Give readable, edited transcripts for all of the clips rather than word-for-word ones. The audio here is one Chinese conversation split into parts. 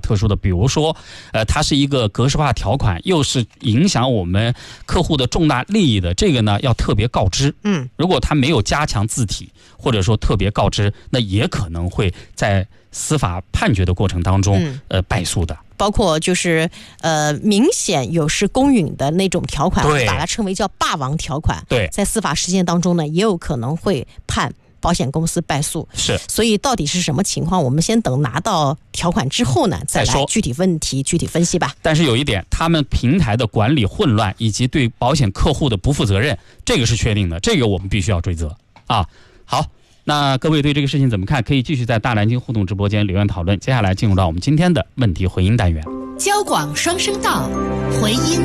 特殊的，比如说它是一个格式化条款，又是影响我们客户的重大利益的，这个呢要特别告知。如果它没有加强字体，或者说特别告知，那也可能会在司法判决的过程当中败诉的。 包括就是明显有失公允的那种条款，把它称为叫霸王条款。 对， 在司法实践当中呢，也有可能会判保险公司败诉。 是， 所以到底是什么情况，我们先等拿到条款之后呢，再来具体问题具体分析吧。 但是有一点，他们平台的管理混乱以及对保险客户的不负责任，这个是确定的，这个我们必须要追责啊。好。那各位对这个事情怎么看？可以继续在大南京互动直播间留言讨论。接下来进入到我们今天的问题回音单元。 交广双声道回音。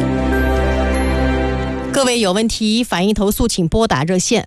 各位有问题反映投诉，请拨打热线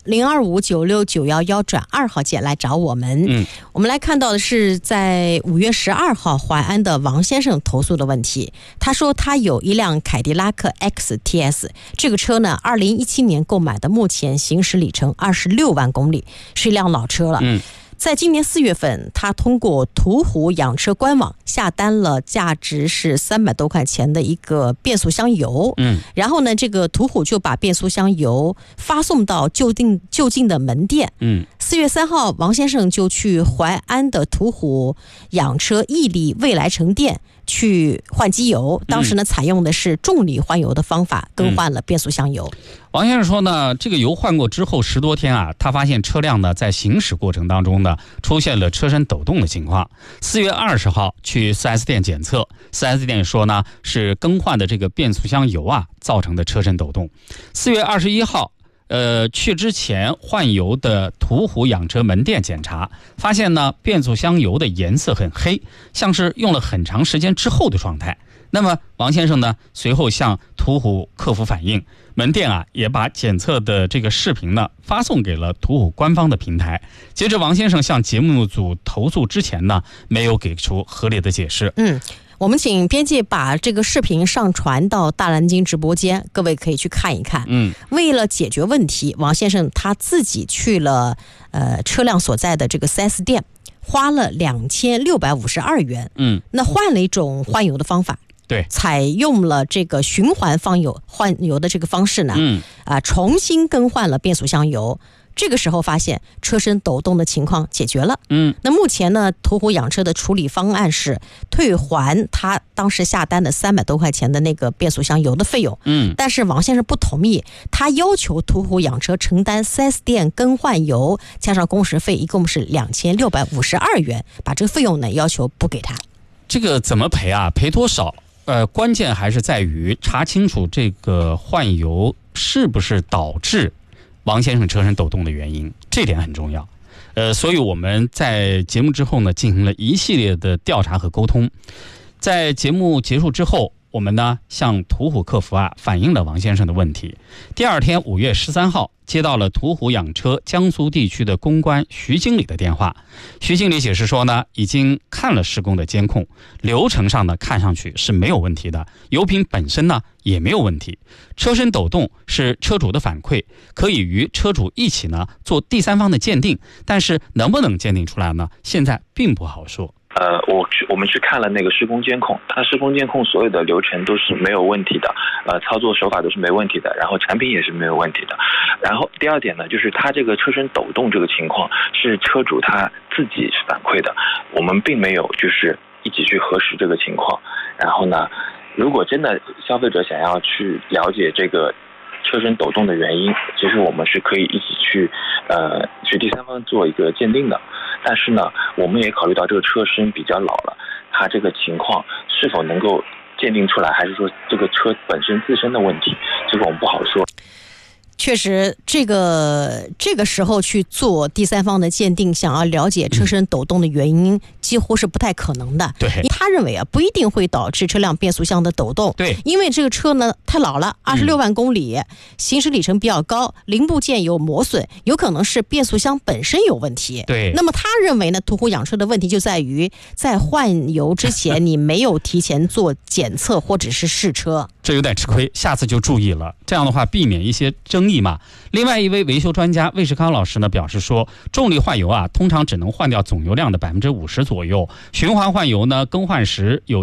025969111+2号键来找我们。我们来看到的是在5月12号淮安的王先生投诉的问题。他说他有一辆凯迪拉克 XTS， 这个车呢2017年购买的，目前行驶里程26万公里，是一辆老车了。在今年4月份，他通过途虎养车官网下单了价值是300多块钱的一个变速箱油。然后呢，这个途虎就把变速箱油发送到就近的门店。4月3号，王先生就去淮安的途虎养车毅力未来城店去换机油，当时呢采用的是重力换油的方法更换了变速箱油。 王先生说呢，这个油换过之后10多天啊，他发现车辆呢在行驶过程当中呢出现了车身抖动的情况。4月20号去 4S 店检测，4S 店说呢是更换的这个变速箱油啊造成的车身抖动。4月21号去之前换油的途虎养车门店检查，发现呢变速箱油的颜色很黑，像是用了很长时间之后的状态。那么王先生呢随后向途虎客服反映，门店啊也把检测的这个视频呢发送给了途虎官方的平台。截至王先生向节目组投诉之前呢，没有给出合理的解释。 我们请编辑把这个视频上传到大南京直播间，各位可以去看一看。为了解决问题，王先生他自己去了车辆所在的这个 4S 店，花了2652元。那换了一种换油的方法。 对， 采用了这个循环换油的这个方式呢，重新更换了变速箱油。这个时候发现车身抖动的情况解决了。那目前呢，途虎养车的处理方案是退还他当时下单的300多块钱的那个变速箱油的费用。但是王先生不同意，他要求途虎养车承担 4S 店更换油加上工时费，一共是2652元，把这个费用呢要求补给他。 这个怎么赔啊？赔多少？关键还是在于查清楚这个换油是不是导致王先生车身抖动的原因，这点很重要。所以我们在节目之后呢，进行了一系列的调查和沟通。在节目结束之后，我们呢向途虎客服反映了王先生的问题。第二天5月13号接到了途虎养车江苏地区的公关徐经理的电话。徐经理解释说呢，已经看了施工的监控，流程上呢看上去是没有问题的，油品本身呢也没有问题，车身抖动是车主的反馈，可以与车主一起呢做第三方的鉴定，但是能不能鉴定出来呢，现在并不好说。 我们去看了那个施工监控，它施工监控所有的流程都是没有问题的，操作手法都是没问题的，然后产品也是没有问题的。然后第二点呢，就是它这个车身抖动这个情况是车主他自己反馈的，我们并没有就是一起去核实这个情况。然后呢，如果真的消费者想要去了解这个车身抖动的原因，其实我们是可以一起去第三方做一个鉴定的。但是呢，我们也考虑到这个车身比较老了，它这个情况是否能够鉴定出来，还是说这个车本身自身的问题，这个我们不好说。 确实，这个时候去做第三方的鉴定，想要了解车身抖动的原因，几乎是不太可能的。 对， 他认为不一定会导致车辆变速箱的抖动。 对， 因为这个车呢太老了，26万公里，行驶里程比较高，零部件有磨损，有可能是变速箱本身有问题。 对， 那么他认为呢，途虎养车的问题就在于在换油之前你没有提前做检测或者是试车。 这有点吃亏，下次就注意了，这样的话避免一些争议嘛。另外一位维修专家魏世康老师呢表示说，重力换油通常只能换掉总油量的50%左右，循环换油呢更换时有